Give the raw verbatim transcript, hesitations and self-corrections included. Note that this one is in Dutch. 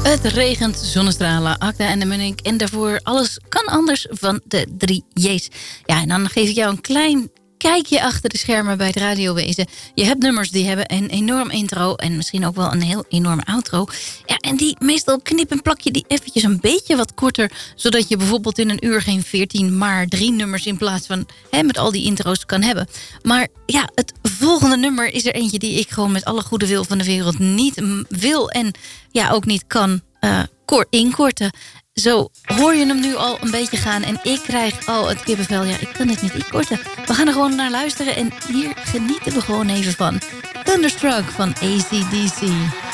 Het regent, zonnestralen, Acta en de Munnik. En daarvoor Alles kan anders van de drie J's. Ja, en dan geef ik jou een klein kijkje achter de schermen bij het radiowezen. Je hebt nummers die hebben een enorm intro en misschien ook wel een heel enorm outro. Ja, en die meestal knip en plak je die eventjes een beetje wat korter, zodat je bijvoorbeeld in een uur geen veertien, maar drie nummers in plaats van hè, met al die intro's kan hebben. Maar ja, het volgende nummer is er eentje die ik gewoon met alle goede wil van de wereld niet wil en ja, ook niet kan uh, inkorten. Zo hoor je hem nu al een beetje gaan en ik krijg al het kippenvel. Ja, ik kan het niet inkorten. We gaan er gewoon naar luisteren en hier genieten we gewoon even van. Thunderstruck van A C D C.